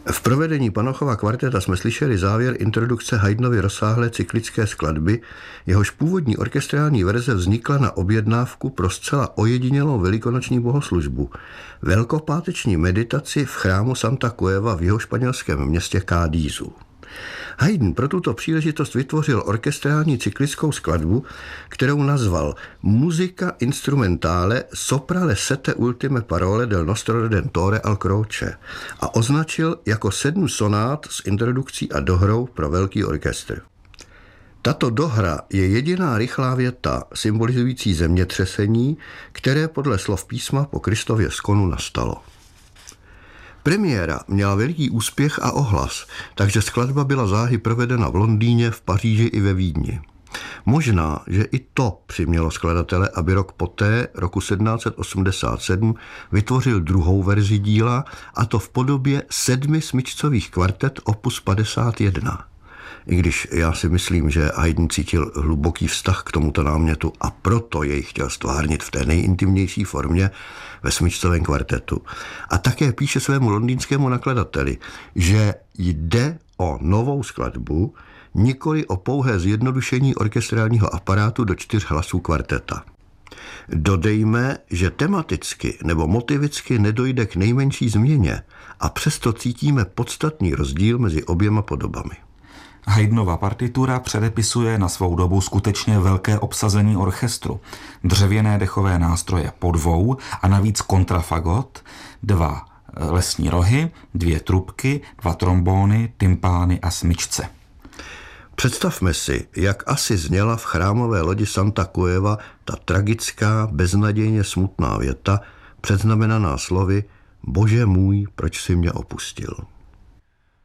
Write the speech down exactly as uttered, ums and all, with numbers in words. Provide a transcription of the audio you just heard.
V provedení Panochova kvarteta jsme slyšeli závěr introdukce Haydnovy rozsáhlé cyklické skladby, jehož původní orchestrální verze vznikla na objednávku pro zcela ojedinělou velikonoční bohoslužbu, velkopáteční meditaci v chrámu Santa Cueva v jihošpanělském městě Cádízu. Haydn pro tuto příležitost vytvořil orchestrální cyklickou skladbu, kterou nazval Musica instrumentale sopra le sette ultime parole del nostro Redentore al croce a označil jako sedm sonát s introdukcí a dohrou pro velký orchestr. Tato dohra je jediná rychlá věta symbolizující zemětřesení, které podle slov písma po Kristově skonu nastalo. Premiéra měla veliký úspěch a ohlas, takže skladba byla záhy provedena v Londýně, v Paříži i ve Vídni. Možná, že i to přimělo skladatele, aby rok poté, roku sedmnáct set osmdesát sedm, vytvořil druhou verzi díla, a to v podobě sedmi smyčcových kvartet opus padesát jedna. I když já si myslím, že Haydn cítil hluboký vztah k tomuto námětu a proto jej chtěl stvárnit v té nejintimnější formě ve smyčcovém kvartetu. A také píše svému londýnskému nakladateli, že jde o novou skladbu, nikoli o pouhé zjednodušení orchestrálního aparátu do čtyř hlasů kvarteta. Dodejme, že tematicky nebo motivicky nedojde k nejmenší změně a přesto cítíme podstatný rozdíl mezi oběma podobami. Haydnova partitura předepisuje na svou dobu skutečně velké obsazení orchestru. Dřevěné dechové nástroje po dvou a navíc kontrafagot, dva lesní rohy, dvě trubky, dva trombóny, tympány a smyčce. Představme si, jak asi zněla v chrámové lodi Santa Cueva ta tragická, beznadějně smutná věta, předznamenaná slovy Bože můj, proč jsi mě opustil.